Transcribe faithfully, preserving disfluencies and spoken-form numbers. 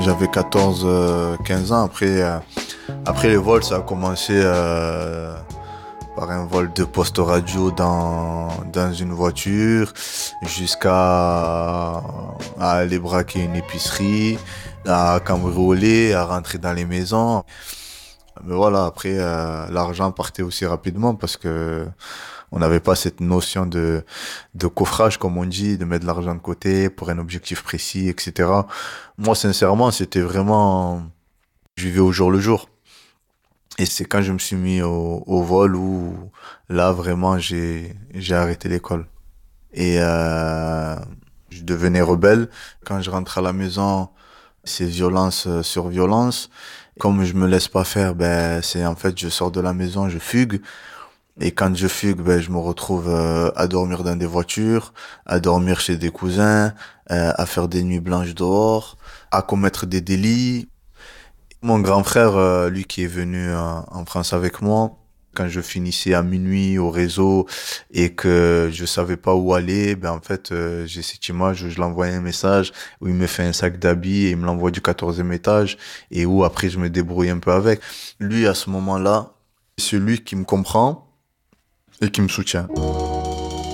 J'avais quatorze, euh, quinze ans. Après, euh, après les vols, ça a commencé euh, par un vol de poste radio dans, dans une voiture, jusqu'à à aller braquer une épicerie, à cambrioler, à rentrer dans les maisons. Mais voilà, après, euh, l'argent partait aussi rapidement parce que on n'avait pas cette notion de, de coffrage, comme on dit, de mettre de l'argent de côté pour un objectif précis, et cetera. Moi, sincèrement, c'était vraiment, je vivais au jour le jour. Et c'est quand je me suis mis au, au vol où, là, vraiment, j'ai, j'ai arrêté l'école. Et euh, je devenais rebelle. Quand je rentre à la maison, c'est violence euh, sur violence. Comme je me laisse pas faire, ben, c'est en fait, je sors de la maison, je fugue. Et quand je fugue, ben, je me retrouve euh, à dormir dans des voitures, à dormir chez des cousins, euh, à faire des nuits blanches dehors, à commettre des délits. Mon grand frère, euh, lui qui est venu euh, en France avec moi, quand je finissais à minuit au réseau et que je savais pas où aller, ben en fait, euh, j'ai cette image où je l'envoie un message, où il me fait un sac d'habits et il me l'envoie du quatorzième étage et où après je me débrouille un peu avec. Lui, à ce moment-là, c'est celui qui me comprend et qui me soutient.